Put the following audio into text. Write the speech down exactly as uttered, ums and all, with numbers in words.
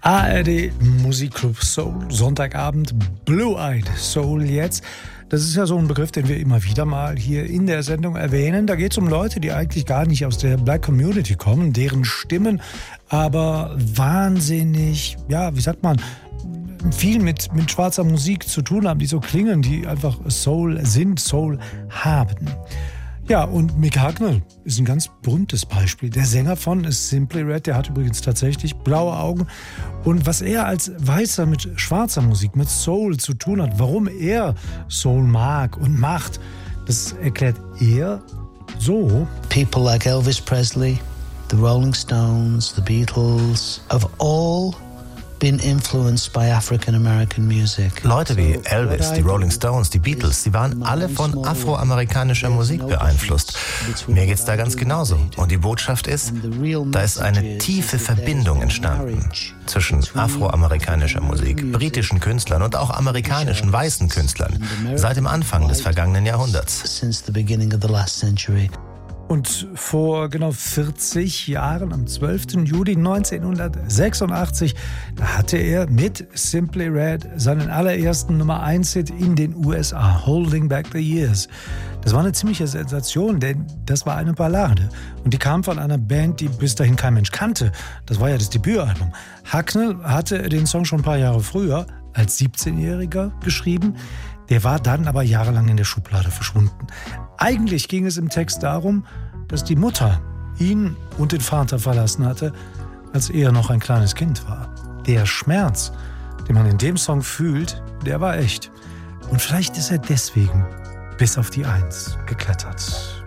A R D Musikclub Soul, Sonntagabend, Blue-Eyed Soul jetzt. Das ist ja so ein Begriff, den wir immer wieder mal hier in der Sendung erwähnen. Da geht es um Leute, die eigentlich gar nicht aus der Black Community kommen, deren Stimmen aber wahnsinnig, ja, wie sagt man, viel mit, mit schwarzer Musik zu tun haben, die so klingen, die einfach Soul sind, Soul haben. Ja, und Mick Hucknall ist ein ganz berühmtes Beispiel. Der Sänger von Simply Red, der hat übrigens tatsächlich blaue Augen. Und was er als Weißer mit schwarzer Musik, mit Soul zu tun hat, warum er Soul mag und macht, das erklärt er so. People like Elvis Presley, the Rolling Stones, the Beatles, have all been influenced by African American music. Leute wie Elvis, die Rolling Stones, die Beatles, die waren alle von afroamerikanischer Musik beeinflusst. Mir geht's da ganz genauso. Und die Botschaft ist, da ist eine tiefe Verbindung entstanden zwischen afroamerikanischer Musik, britischen Künstlern und auch amerikanischen weißen Künstlern seit dem Anfang des vergangenen Jahrhunderts. Und vor genau vierzig Jahren, am zwölften Juli neunzehnhundertsechsundachtzig, da hatte er mit Simply Red seinen allerersten Nummer eins Hit in den U S A, Holding Back the Years. Das war eine ziemliche Sensation, denn das war eine Ballade. Und die kam von einer Band, die bis dahin kein Mensch kannte. Das war ja das Debütalbum. Hucknall hatte den Song schon ein paar Jahre früher, als siebzehnjähriger, geschrieben. Der war dann aber jahrelang in der Schublade verschwunden. Eigentlich ging es im Text darum, dass die Mutter ihn und den Vater verlassen hatte, als er noch ein kleines Kind war. Der Schmerz, den man in dem Song fühlt, der war echt. Und vielleicht ist er deswegen bis auf die Eins geklettert.